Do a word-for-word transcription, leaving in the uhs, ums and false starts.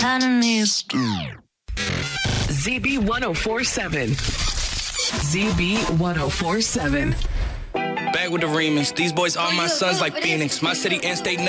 enemies. Z B ten forty-seven. Z B ten forty-seven. Back with the remix. These boys are my sons like Phoenix. My city and state.